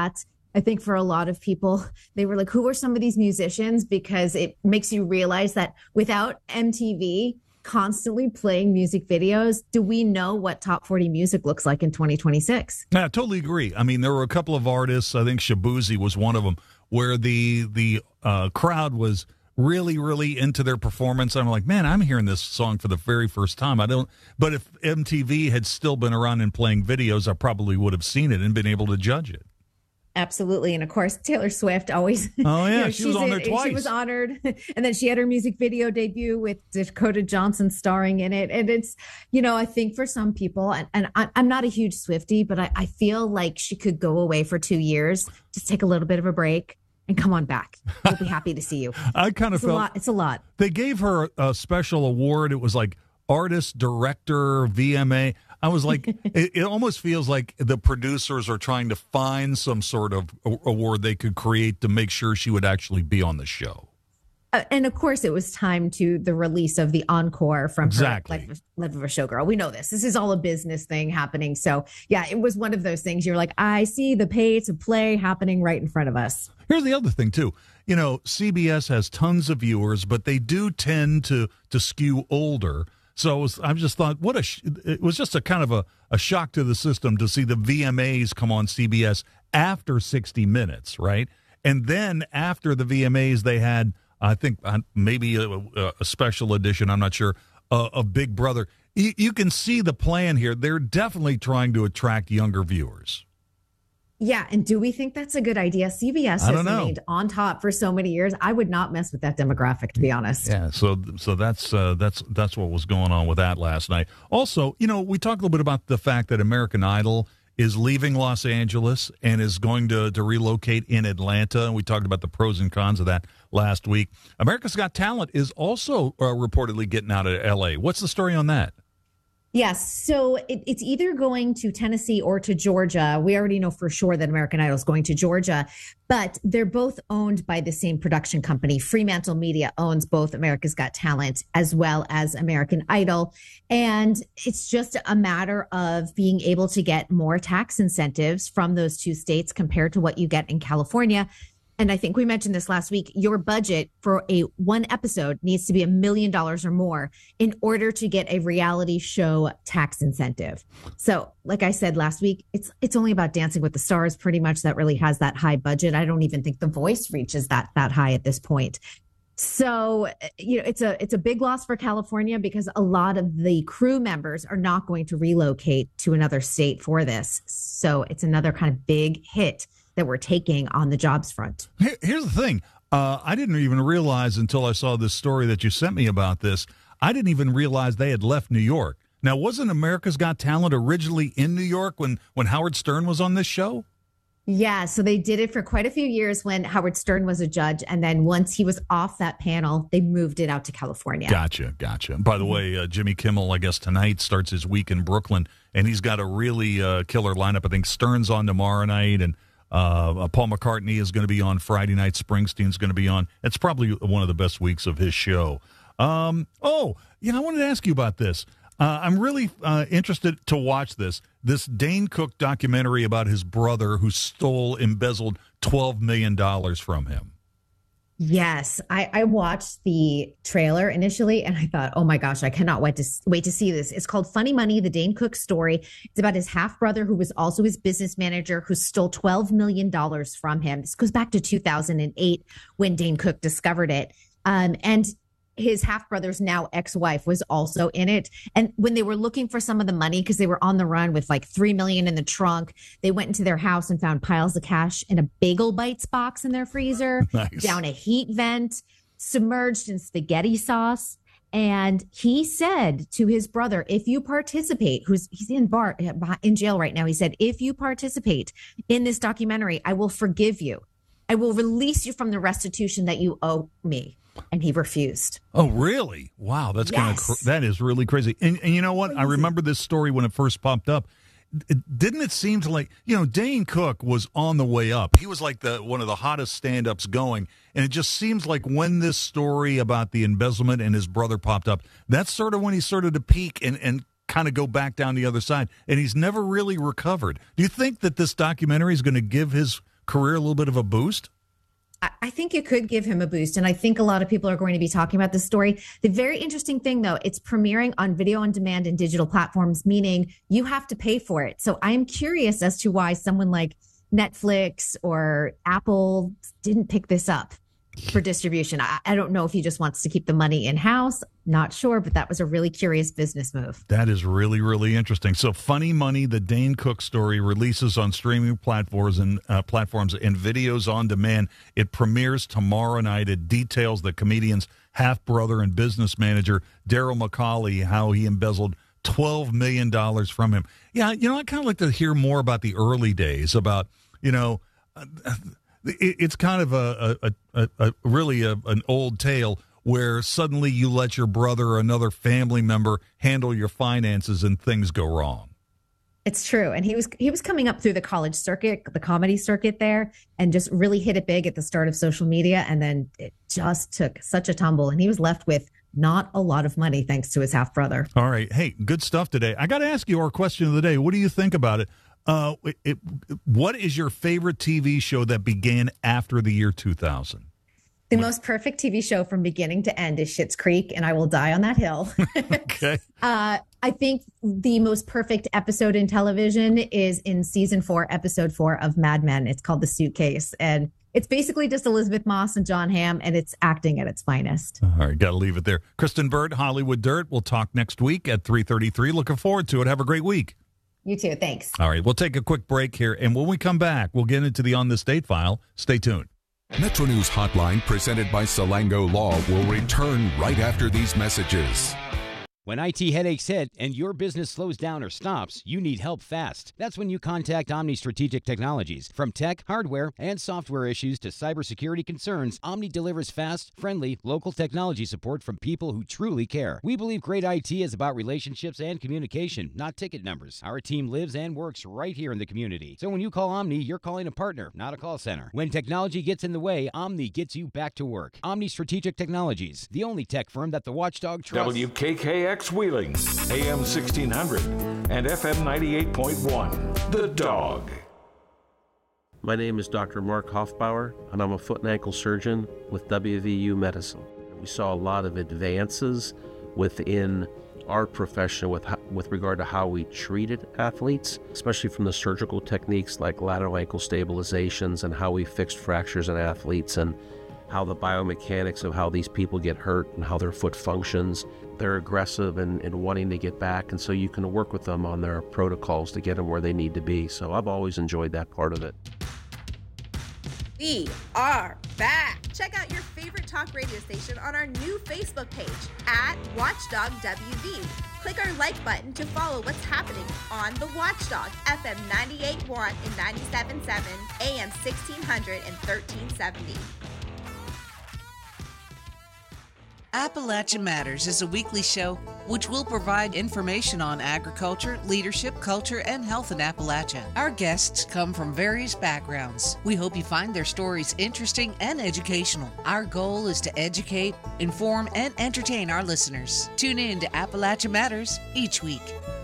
that. I think for a lot of people, they were like, who are some of these musicians? Because it makes you realize that without MTV constantly playing music videos, do we know what top 40 music looks like in 2026? Yeah, I totally agree. I mean, there were a couple of artists, I think Shabuzi was one of them, where the crowd was really, really into their performance. I'm like, man, I'm hearing this song for the very first time. But if MTV had still been around and playing videos, I probably would have seen it and been able to judge it. Absolutely. And of course, Taylor Swift always. Oh, yeah. She was on there twice. She was honored. And then she had her music video debut with Dakota Johnson starring in it. And it's, I think for some people, and I'm not a huge Swiftie, but I feel like she could go away for 2 years, just take a little bit of a break and come on back. We'll be happy to see you. I kind of felt it's a lot. They gave her a special award. It was like artist, director, VMA. I was like, it almost feels like the producers are trying to find some sort of award they could create to make sure she would actually be on the show. And of course, it was time to the release of the encore from her Life of a Showgirl. We know this. This is all a business thing happening. So, yeah, it was one of those things. You're like, I see the pay to play happening right in front of us. Here's the other thing, too. CBS has tons of viewers, but they do tend to skew older. So I just thought, it was just a kind of a shock to the system to see the VMAs come on CBS after 60 Minutes, right? And then after the VMAs, they had, I think, maybe a special edition, I'm not sure, of Big Brother. You can see the plan here. They're definitely trying to attract younger viewers. Yeah, and do we think that's a good idea? CBS has remained on top for so many years. I would not mess with that demographic, to be honest. Yeah, so that's what was going on with that last night. Also, we talked a little bit about the fact that American Idol is leaving Los Angeles and is going to relocate in Atlanta, and we talked about the pros and cons of that last week. America's Got Talent is also reportedly getting out of L.A. What's the story on that? Yes. So it's either going to Tennessee or to Georgia. We already know for sure that American Idol is going to Georgia, but they're both owned by the same production company. Fremantle Media owns both America's Got Talent as well as American Idol. And it's just a matter of being able to get more tax incentives from those two states compared to what you get in California. And I think we mentioned this last week, your budget for one episode needs to be $1 million or more in order to get a reality show tax incentive. So like I said last week, it's only about Dancing with the Stars pretty much that really has that high budget. I don't even think The Voice reaches that high at this point. So, it's a big loss for California because a lot of the crew members are not going to relocate to another state for this. So it's another kind of big hit that we're taking on the jobs front. Here's the thing. I didn't even realize until I saw this story that you sent me about this. I didn't even realize they had left New York. Now, wasn't America's Got Talent originally in New York when Howard Stern was on this show? Yeah, so they did it for quite a few years when Howard Stern was a judge. And then once he was off that panel, they moved it out to California. Gotcha. By the way, Jimmy Kimmel, I guess tonight starts his week in Brooklyn, and he's got a really killer lineup. I think Stern's on tomorrow night, and Paul McCartney is going to be on Friday night. Springsteen's going to be on. It's probably one of the best weeks of his show. I wanted to ask you about this. I'm really interested to watch this Dane Cook documentary about his brother who embezzled $12 million from him. Yes, I watched the trailer initially and I thought, oh my gosh, I cannot wait to see this. It's called Funny Money, the Dane Cook story. It's about his half brother who was also his business manager who stole $12 million from him. This goes back to 2008 when Dane Cook discovered it. And his half-brother's now ex-wife was also in it. And when they were looking for some of the money, because they were on the run with like $3 million in the trunk, they went into their house and found piles of cash in a Bagel Bites box in their freezer, nice. Down a heat vent, submerged in spaghetti sauce. And he said to his brother, if you participate, he's in jail right now. He said, if you participate in this documentary, I will forgive you. I will release you from the restitution that you owe me. And he refused. Oh, really? Wow, that's yes. That is really crazy. And you know what? Crazy. I remember this story when it first popped up. Didn't it seem to like, Dane Cook was on the way up. He was like one of the hottest stand-ups going. And it just seems like when this story about the embezzlement and his brother popped up, that's sort of when he started to peak and kind of go back down the other side. And he's never really recovered. Do you think that this documentary is going to give his career a little bit of a boost? I think it could give him a boost. And I think a lot of people are going to be talking about this story. The very interesting thing, though, it's premiering on video on demand and digital platforms, meaning you have to pay for it. So I'm curious as to why someone like Netflix or Apple didn't pick this up for distribution. I don't know if he just wants to keep the money in-house. Not sure, but that was a really curious business move. That is really, really interesting. So Funny Money, the Dane Cook story, releases on streaming platforms and videos on demand. It premieres tomorrow night. It details the comedian's half-brother and business manager, Daryl McCauley, how he embezzled $12 million from him. Yeah, I'd kind of like to hear more about the early days, about, it's kind of an old tale where suddenly you let your brother or another family member handle your finances and things go wrong. It's true. And he was coming up through the college circuit, the comedy circuit there, and just really hit it big at the start of social media. And then it just took such a tumble. And he was left with not a lot of money thanks to his half brother. All right. Hey, good stuff today. I got to ask you our question of the day. What do you think about it? What is your favorite TV show that began after the year 2000? The most perfect TV show from beginning to end is Schitt's Creek, and I will die on that hill. Okay. I think the most perfect episode in television is in season 4, episode 4 of Mad Men. It's called The Suitcase, and it's basically just Elizabeth Moss and John Hamm, and it's acting at its finest. All right, got to leave it there. Kristen Burt, Hollywood Dirt. We'll talk next week at 3:33. Looking forward to it. Have a great week. You too. Thanks. All right, we'll take a quick break here, and when we come back, we'll get into the On This Date file. Stay tuned. Metro News Hotline, presented by Salango Law, will return right after these messages. When IT headaches hit and your business slows down or stops, you need help fast. That's when you contact Omni Strategic Technologies. From tech, hardware, and software issues to cybersecurity concerns, Omni delivers fast, friendly, local technology support from people who truly care. We believe great IT is about relationships and communication, not ticket numbers. Our team lives and works right here in the community. So when you call Omni, you're calling a partner, not a call center. When technology gets in the way, Omni gets you back to work. Omni Strategic Technologies, the only tech firm that the watchdog trusts. WKKX Wheeling, AM 1600 and FM 98.1. The Dog. My name is Dr. Mark Hoffbauer, and I'm a foot and ankle surgeon with WVU Medicine. We saw a lot of advances within our profession with regard to how we treated athletes, especially from the surgical techniques like lateral ankle stabilizations and how we fixed fractures in athletes, and how the biomechanics of how these people get hurt and how their foot functions. They're aggressive and wanting to get back, and so you can work with them on their protocols to get them where they need to be. So I've always enjoyed that part of it. We are back. Check out your favorite talk radio station on our new Facebook page at Watchdog WV. Click our like button to follow what's happening on the Watchdog, FM 98.1 and 97.7, AM 1600 and 1370. Appalachia Matters is a weekly show which will provide information on agriculture, leadership, culture, and health in Appalachia. Our guests come from various backgrounds. We hope you find their stories interesting and educational. Our goal is to educate, inform, and entertain our listeners. Tune in to Appalachia Matters each week.